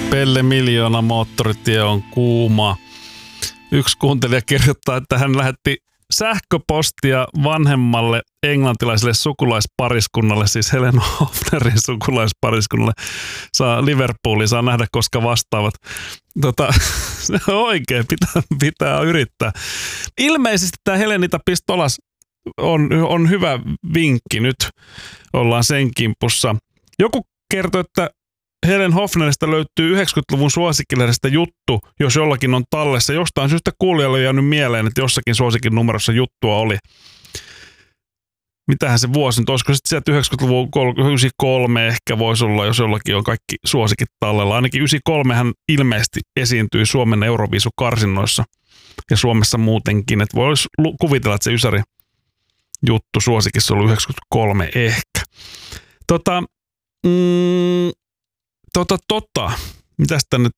Pelle Miljoona moottoritie on kuuma. Yksi kuuntelija kirjoittaa, että hän lähetti sähköpostia vanhemmalle englantilaiselle sukulaispariskunnalle, siis Helen Hofnerin sukulaispariskunnalle. Liverpooliin saa nähdä, koska vastaavat. Se on oikein, pitää yrittää. Ilmeisesti tämä Helenita Pistolas on hyvä vinkki. Nyt ollaan sen kimpussa. Joku kertoi, että Helen Hofnerista löytyy 90-luvun suosikkilehdestä juttu, jos jollakin on tallessa. Jostain syystä kuulijalle on jäänyt mieleen, että jossakin suosikin numerossa juttua oli. Mitähän se vuosi nyt, olisiko sitten sieltä 90-luvun 93 ehkä voisi olla, jos jollakin on kaikki suosikit tallella. Ainakin 93 hän ilmeisesti esiintyi Suomen Euroviisukarsinnoissa ja Suomessa muutenkin. Että voisi kuvitella, että se Ysäri juttu suosikissa on ollut 93 ehkä. Mitäs tänne?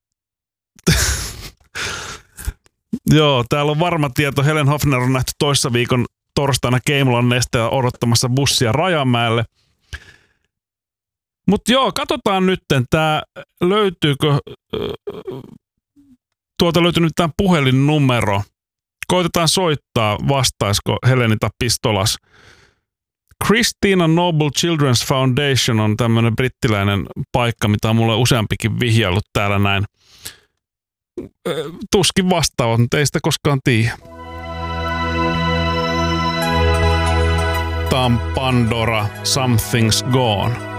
Joo, täällä on varma tieto. Helen Hofner on nähty toissa viikon torstaina Keimolan Nesteellä odottamassa bussia Rajamäelle. Mutta joo, katsotaan nytten, löytyykö, löytyy nyt tämä puhelinnumero. Koitetaan soittaa, vastaisiko Helenita Pistolas. Christina Noble Children's Foundation on tämmöinen brittiläinen paikka, mitä on mulle useampikin vihjaillut täällä näin. Tuskin vastaavat, mutta ei sitä koskaan tiedä. Tämä on Pandora, Something's Gone.